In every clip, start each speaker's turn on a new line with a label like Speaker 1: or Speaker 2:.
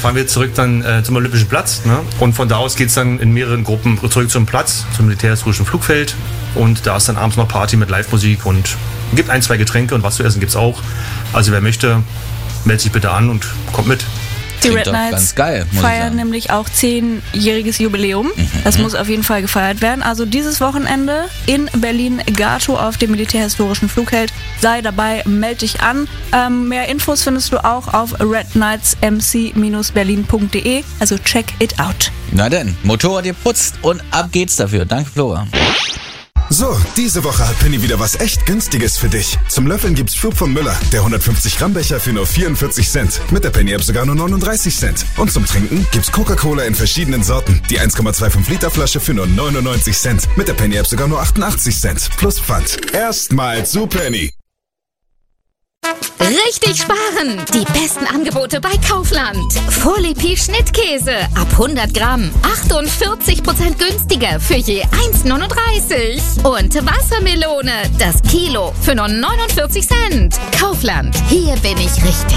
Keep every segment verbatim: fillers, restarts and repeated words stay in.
Speaker 1: fahren wir zurück dann äh, zum Olympischen Platz. Ne? Und von da aus geht es dann in mehreren Gruppen zurück zum Platz, zum militärhistorischen Flugfeld. Und da ist dann abends noch Party mit Live-Musik und gibt ein, zwei Getränke und was zu essen gibt es auch. Also wer möchte, meldet sich bitte an und kommt mit.
Speaker 2: Die Red Knights geil, feiern nämlich auch zehnjähriges Jubiläum. Mhm. Das muss auf jeden Fall gefeiert werden. Also dieses Wochenende in Berlin-Gatow auf dem militärhistorischen Flugfeld. Sei dabei, melde dich an. Ähm, mehr Infos findest du auch auf red knights m c dash berlin punkt d e. Also check it out.
Speaker 3: Na denn, Motorrad geputzt und ab geht's dafür. Danke, Flora.
Speaker 4: So, diese Woche hat Penny wieder was echt Günstiges für dich. Zum Löffeln gibt's Schub von Müller, der hundertfünfzig Gramm Becher für nur vierundvierzig Cent. Mit der Penny App sogar nur neununddreißig Cent. Und zum Trinken gibt's Coca-Cola in verschiedenen Sorten. Die eins Komma fünfundzwanzig Liter Flasche für nur neunundneunzig Cent. Mit der Penny App sogar nur achtundachtzig Cent. Plus Pfand. Erstmal zu Penny.
Speaker 5: Richtig sparen! Die besten Angebote bei Kaufland. Vorlipi Schnittkäse ab hundert Gramm. achtundvierzig Prozent günstiger für je eins neununddreißig. Und Wassermelone, das Kilo für nur neunundvierzig Cent. Kaufland, hier bin ich richtig.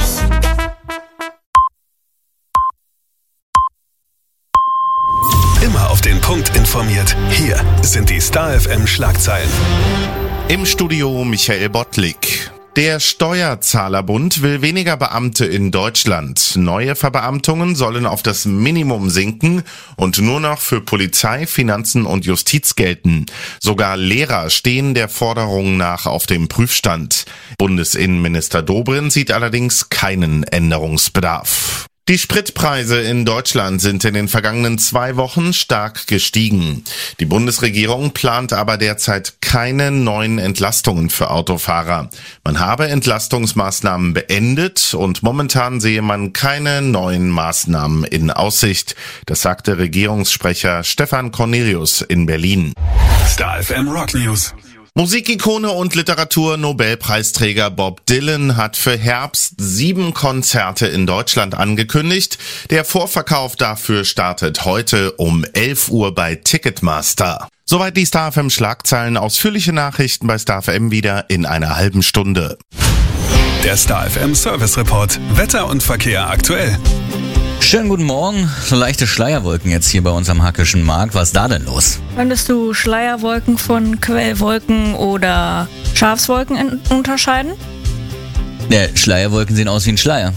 Speaker 4: Immer auf den Punkt informiert. Hier sind die Star F M Schlagzeilen.
Speaker 6: Im Studio Michael Bottlik. Der Steuerzahlerbund will weniger Beamte in Deutschland. Neue Verbeamtungen sollen auf das Minimum sinken und nur noch für Polizei, Finanzen und Justiz gelten. Sogar Lehrer stehen der Forderung nach auf dem Prüfstand. Bundesinnenminister Dobrindt sieht allerdings keinen Änderungsbedarf. Die Spritpreise in Deutschland sind in den vergangenen zwei Wochen stark gestiegen. Die Bundesregierung plant aber derzeit keine neuen Entlastungen für Autofahrer. Man habe Entlastungsmaßnahmen beendet und momentan sehe man keine neuen Maßnahmen in Aussicht. Das sagte Regierungssprecher Stefan Cornelius in Berlin.
Speaker 4: Star F M Rock News.
Speaker 6: Musikikone und Literatur-Nobelpreisträger Bob Dylan hat für Herbst sieben Konzerte in Deutschland angekündigt. Der Vorverkauf dafür startet heute um elf Uhr bei Ticketmaster. Soweit die Star F M Schlagzeilen. Ausführliche Nachrichten bei Star F M wieder in einer halben Stunde.
Speaker 4: Der Star F M Service Report. Wetter und Verkehr aktuell.
Speaker 3: Schönen guten Morgen. So leichte Schleierwolken jetzt hier bei uns am Hackischen Markt. Was ist da denn los?
Speaker 2: Könntest du Schleierwolken von Quellwolken oder Schafswolken in- unterscheiden?
Speaker 3: Ja, Schleierwolken sehen aus wie ein Schleier.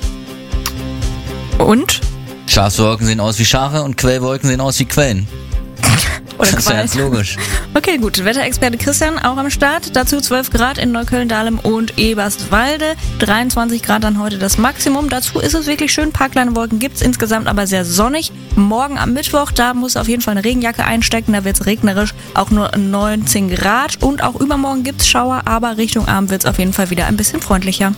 Speaker 2: Und?
Speaker 3: Schafswolken sehen aus wie Schafe und Quellwolken sehen aus wie Quellen.
Speaker 2: Oder
Speaker 3: das ist ja ganz logisch.
Speaker 2: Okay, gut. Wetterexperte Christian auch am Start. Dazu zwölf Grad in Neukölln-Dahlem und Eberswalde. dreiundzwanzig Grad dann heute das Maximum. Dazu ist es wirklich schön. Ein paar kleine Wolken gibt's insgesamt, aber sehr sonnig. Morgen am Mittwoch, da muss auf jeden Fall eine Regenjacke einstecken. Da wird's regnerisch. Auch nur neunzehn Grad. Und auch übermorgen gibt's Schauer, aber Richtung Abend wird's auf jeden Fall wieder ein bisschen freundlicher.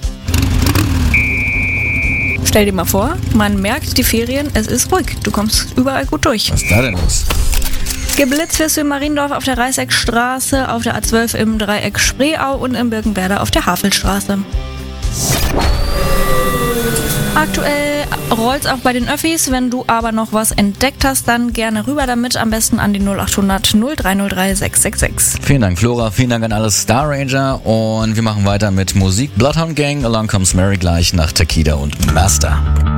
Speaker 2: Stell dir mal vor, man merkt die Ferien, es ist ruhig. Du kommst überall gut durch.
Speaker 3: Was ist da denn los?
Speaker 2: Geblitzt wirst du in Mariendorf auf der Reißeckstraße, auf der A zwölf im Dreieck Spreeau und in Birkenwerder auf der Havelstraße. Aktuell rollt's auch bei den Öffis. Wenn du aber noch was entdeckt hast, dann gerne rüber damit. Am besten an die null acht hundert null drei null drei sechs sechs sechs.
Speaker 3: Vielen Dank, Flora. Vielen Dank an alle Star Ranger. Und wir machen weiter mit Musik. Bloodhound Gang, Along Comes Mary gleich nach Takida und Master.